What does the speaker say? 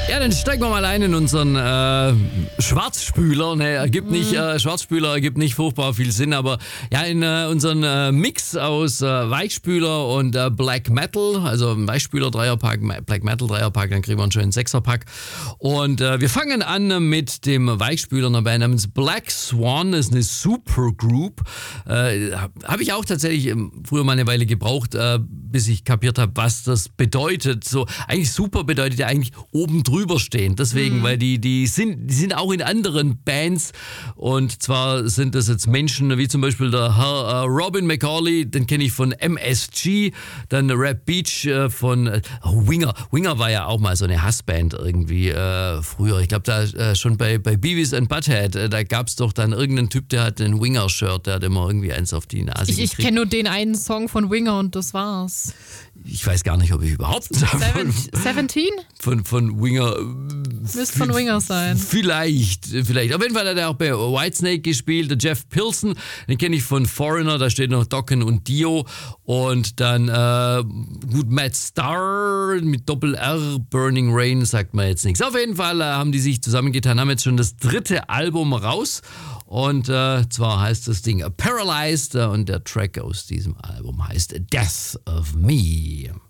Ja, dann steigen wir mal ein in unseren Schwarzspüler. Ne, Schwarzspüler ergibt nicht furchtbar viel Sinn, aber ja, in unseren Mix aus Weichspüler und Black Metal, also ein Weichspüler Dreierpack, Black Metal Dreierpack, dann kriegen wir einen schönen Sechserpack. Und wir fangen an mit dem Weichspüler einer Band namens Black Swan, das ist eine Supergroup. Habe ich auch tatsächlich früher mal eine Weile gebraucht, bis ich kapiert habe, was das bedeutet. So, eigentlich super bedeutet ja eigentlich oben drüber stehen. Deswegen, weil die sind auch in anderen Bands. Und zwar sind das jetzt Menschen wie zum Beispiel der Herr Robin McCauley, den kenne ich von MSG, dann Rap Beach von Winger. Winger war ja auch mal so eine Hassband irgendwie früher. Ich glaube, da schon bei Beavis and Butthead, da gab es doch dann irgendeinen Typ, der hat ein Winger-Shirt, der hat immer irgendwie eins auf die Nase gekriegt. Ich kenne nur den einen Song von Winger und das war's. Ich weiß gar nicht, ob ich überhaupt 17? Von Winger. Müsste von Winger sein. Vielleicht. Auf jeden Fall hat er auch bei Whitesnake gespielt. Der Jeff Pilson, den kenne ich von Foreigner, da steht noch Dokken und Dio. Und dann Matt Starr mit Doppel-R, Burning Rain, sagt man jetzt nichts. Auf jeden Fall haben die sich zusammengetan, haben jetzt schon das 3. Album raus. Und zwar heißt das Ding Paralyzed und der Track aus diesem Album heißt Death of Me.